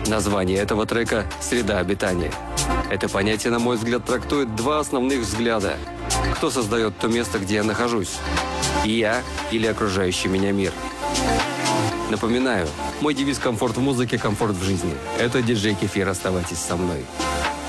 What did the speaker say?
Название этого трека «Среда обитания». Это понятие, на мой взгляд, трактует два основных взгляда. Кто создает то место, где я нахожусь? Я или окружающий меня мир? Напоминаю, мой девиз «Комфорт в музыке, комфорт в жизни». Это диджей Кефир, оставайтесь со мной.